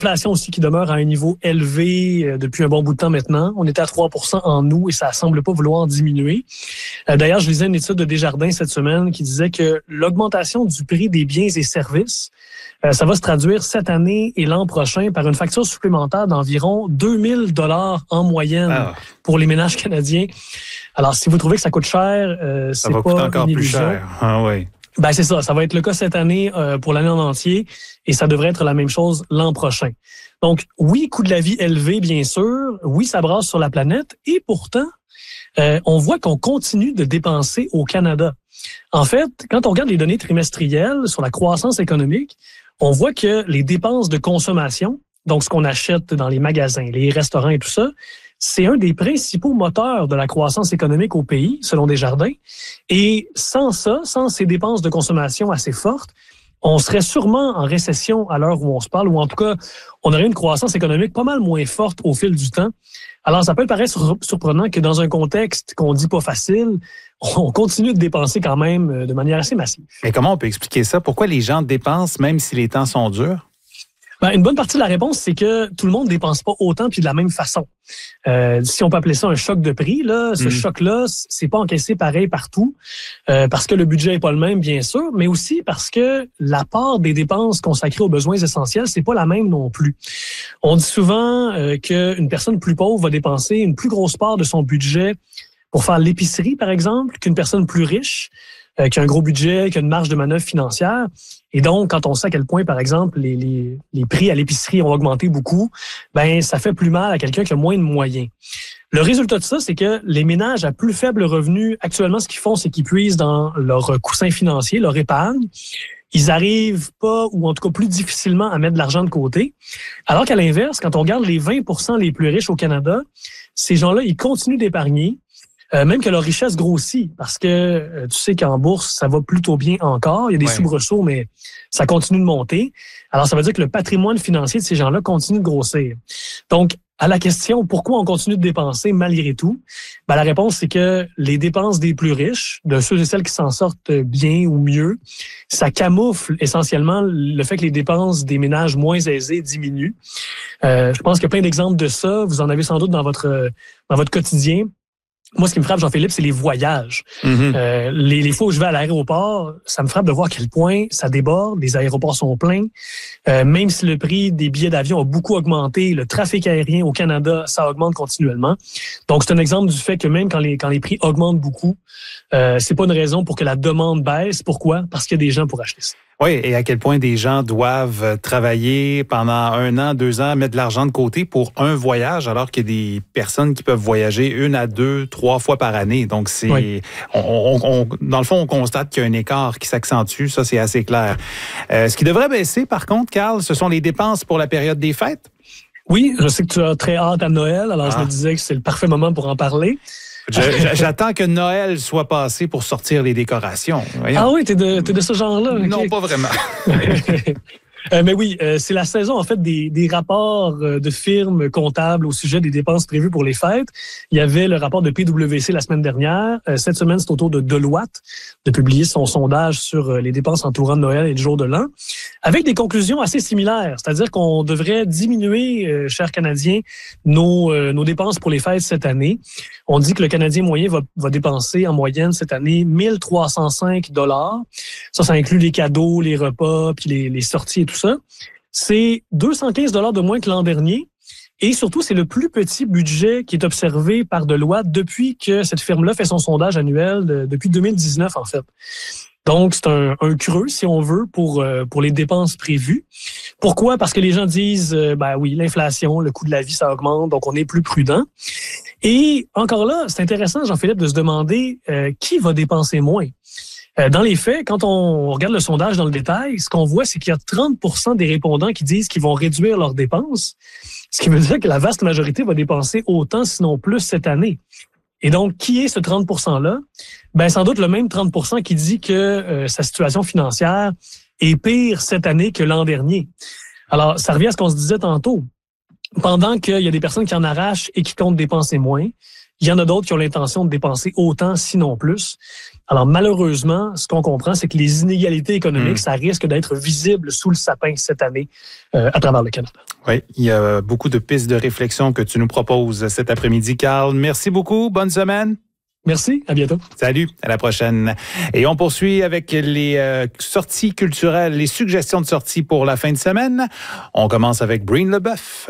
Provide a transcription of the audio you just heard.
L'inflation aussi qui demeure à un niveau élevé depuis un bon bout de temps maintenant. On était à 3% en août et ça semble pas vouloir diminuer. D'ailleurs, je lisais une étude de Desjardins cette semaine qui disait que l'augmentation du prix des biens et services, ça va se traduire cette année et l'an prochain par une facture supplémentaire d'environ 2000 $ en moyenne pour les ménages canadiens. Alors, si vous trouvez que ça coûte cher, c'est pas coûter encore une plus illusion. cher. Ah oui. Ben c'est ça va être le cas cette année pour l'année en entier et ça devrait être la même chose l'an prochain. Donc oui, coût de la vie élevé bien sûr, oui ça brasse sur la planète et pourtant on voit qu'on continue de dépenser au Canada. En fait, quand on regarde les données trimestrielles sur la croissance économique, on voit que les dépenses de consommation, donc ce qu'on achète dans les magasins, les restaurants et tout ça, c'est un des principaux moteurs de la croissance économique au pays, selon Desjardins. Et sans ces dépenses de consommation assez fortes, on serait sûrement en récession à l'heure où on se parle, ou en tout cas, on aurait une croissance économique pas mal moins forte au fil du temps. Alors, ça peut paraître surprenant que dans un contexte qu'on dit pas facile, on continue de dépenser quand même de manière assez massive. Mais comment on peut expliquer ça? Pourquoi les gens dépensent même si les temps sont durs? Une bonne partie de la réponse, c'est que tout le monde dépense pas autant puis de la même façon. Si on peut appeler ça un choc de prix, là, ce choc-là, c'est pas encaissé pareil partout, parce que le budget est pas le même, bien sûr, mais aussi parce que la part des dépenses consacrées aux besoins essentiels, c'est pas la même non plus. On dit souvent qu'une personne plus pauvre va dépenser une plus grosse part de son budget pour faire l'épicerie, par exemple, qu'une personne plus riche, qui a un gros budget, qui a une marge de manœuvre financière. Et donc, quand on sait à quel point, par exemple, les prix à l'épicerie ont augmenté beaucoup, ça fait plus mal à quelqu'un qui a moins de moyens. Le résultat de ça, c'est que les ménages à plus faible revenu, actuellement, ce qu'ils font, c'est qu'ils puisent dans leur coussin financier, leur épargne. Ils arrivent pas, ou en tout cas plus difficilement, à mettre de l'argent de côté. Alors qu'à l'inverse, quand on regarde les 20% les plus riches au Canada, ces gens-là, ils continuent d'épargner. Même que leur richesse grossit, parce que tu sais qu'en bourse, ça va plutôt bien encore. Il y a des soubresauts, mais ça continue de monter. Alors, ça veut dire que le patrimoine financier de ces gens-là continue de grossir. Donc, à la question pourquoi on continue de dépenser malgré tout, la réponse, c'est que les dépenses des plus riches, de ceux et celles qui s'en sortent bien ou mieux, ça camoufle essentiellement le fait que les dépenses des ménages moins aisés diminuent. Je pense qu'il y a plein d'exemples de ça. Vous en avez sans doute dans votre quotidien. Moi, ce qui me frappe, Jean-Philippe, c'est les voyages. Les fois où je vais à l'aéroport, ça me frappe de voir à quel point ça déborde, les aéroports sont pleins. Même si le prix des billets d'avion a beaucoup augmenté, le trafic aérien au Canada, ça augmente continuellement. Donc, c'est un exemple du fait que même quand les prix augmentent beaucoup, c'est pas une raison pour que la demande baisse. Pourquoi? Parce qu'il y a des gens pour acheter ça. Oui, et à quel point des gens doivent travailler pendant 1 an, 2 ans, mettre de l'argent de côté pour un voyage, alors qu'il y a des personnes qui peuvent voyager 1 à 2, 3 fois par année. Donc, c'est, dans le fond, on constate qu'il y a un écart qui s'accentue. Ça, c'est assez clair. Ce qui devrait baisser, par contre, Carl, ce sont les dépenses pour la période des fêtes. Oui, je sais que tu as très hâte à Noël. Alors, je me disais que c'est le parfait moment pour en parler. J'attends que Noël soit passé pour sortir les décorations. Voyons. Ah oui, t'es de ce genre-là. Okay. Non, pas vraiment. Mais oui, c'est la saison en fait des rapports de firmes comptables au sujet des dépenses prévues pour les fêtes. Il y avait le rapport de PwC la semaine dernière. Cette semaine, c'est au tour de Deloitte de publier son sondage sur les dépenses entourant Noël et le jour de l'an, avec des conclusions assez similaires. C'est-à-dire qu'on devrait diminuer, chers Canadiens, nos dépenses pour les fêtes cette année. On dit que le Canadien moyen va dépenser en moyenne cette année 1 305 $. Ça inclut les cadeaux, les repas, puis les sorties et tout ça. C'est 215 $ de moins que l'an dernier. Et surtout, c'est le plus petit budget qui est observé par Deloitte depuis que cette firme-là fait son sondage annuel, depuis 2019, en fait. Donc, c'est un creux, si on veut, pour les dépenses prévues. Pourquoi? Parce que les gens disent, oui, l'inflation, le coût de la vie, ça augmente, donc on est plus prudent. Et encore là, c'est intéressant, Jean-Philippe, de se demander qui va dépenser moins. Dans les faits, quand on regarde le sondage dans le détail, ce qu'on voit, c'est qu'il y a 30% des répondants qui disent qu'ils vont réduire leurs dépenses, ce qui veut dire que la vaste majorité va dépenser autant, sinon plus, cette année. Et donc, qui est ce 30%-là? Sans doute le même 30% qui dit que sa situation financière est pire cette année que l'an dernier. Alors, ça revient à ce qu'on se disait tantôt. Pendant qu'il y a des personnes qui en arrachent et qui comptent dépenser moins, il y en a d'autres qui ont l'intention de dépenser autant, sinon plus. Alors malheureusement, ce qu'on comprend, c'est que les inégalités économiques, ça risque d'être visible sous le sapin cette année à travers le Canada. Oui, il y a beaucoup de pistes de réflexion que tu nous proposes cet après-midi, Carl. Merci beaucoup. Bonne semaine. Merci, à bientôt. Salut, à la prochaine. Et on poursuit avec les sorties culturelles, les suggestions de sorties pour la fin de semaine. On commence avec Breen Leboeuf.